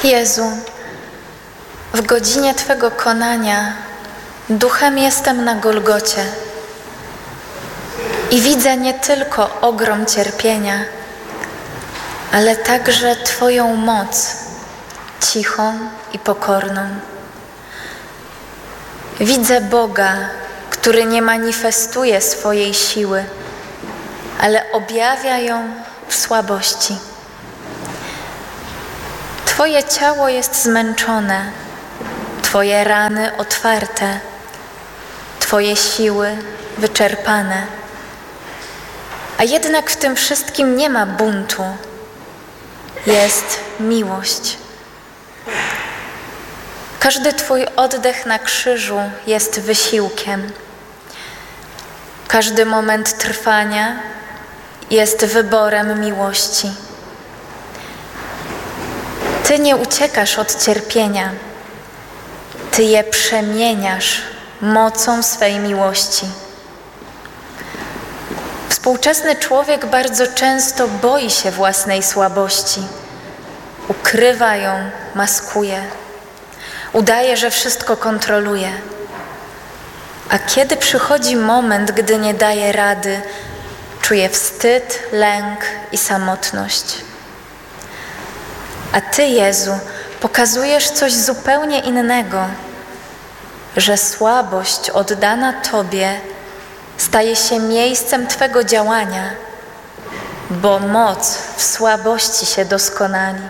Jezu, w godzinie Twego konania duchem jestem na Golgocie i widzę nie tylko ogrom cierpienia, ale także Twoją moc, cichą i pokorną. Widzę Boga, który nie manifestuje swojej siły, ale objawia ją w słabości. Twoje ciało jest zmęczone, Twoje rany otwarte, Twoje siły wyczerpane. A jednak w tym wszystkim nie ma buntu. Jest miłość. Każdy Twój oddech na krzyżu jest wysiłkiem. Każdy moment trwania jest wyborem miłości. Ty nie uciekasz od cierpienia. Ty je przemieniasz mocą swej miłości. Współczesny człowiek bardzo często boi się własnej słabości. Ukrywa ją, maskuje. Udaje, że wszystko kontroluje. A kiedy przychodzi moment, gdy nie daje rady, czuje wstyd, lęk i samotność. A Ty, Jezu, pokazujesz coś zupełnie innego, że słabość oddana Tobie staje się miejscem Twego działania, bo moc w słabości się doskonali.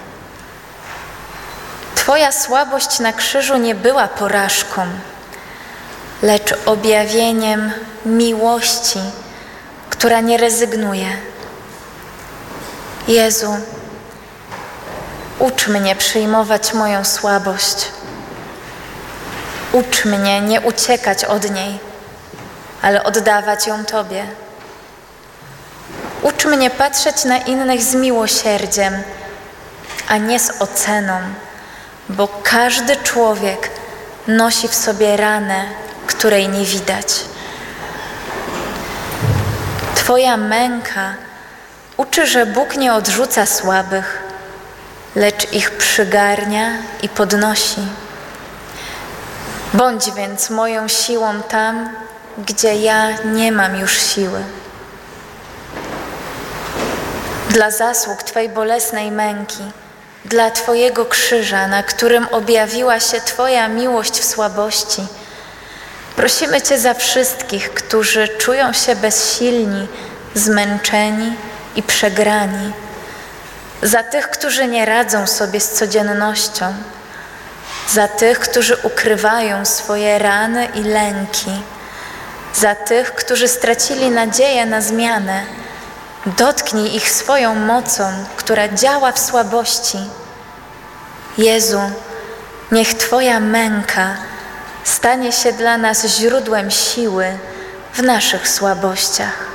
Twoja słabość na krzyżu nie była porażką, lecz objawieniem miłości, która nie rezygnuje. Jezu, ucz mnie przyjmować moją słabość. Ucz mnie nie uciekać od niej, ale oddawać ją Tobie. Ucz mnie patrzeć na innych z miłosierdziem, a nie z oceną, bo każdy człowiek nosi w sobie ranę, której nie widać. Twoja męka uczy, że Bóg nie odrzuca słabych, lecz ich przygarnia i podnosi. Bądź więc moją siłą tam, gdzie ja nie mam już siły. Dla zasług Twej bolesnej męki, dla Twojego krzyża, na którym objawiła się Twoja miłość w słabości, prosimy Cię za wszystkich, którzy czują się bezsilni, zmęczeni i przegrani, za tych, którzy nie radzą sobie z codziennością, za tych, którzy ukrywają swoje rany i lęki, za tych, którzy stracili nadzieję na zmianę. Dotknij ich swoją mocą, która działa w słabości. Jezu, niech Twoja męka stanie się dla nas źródłem siły w naszych słabościach.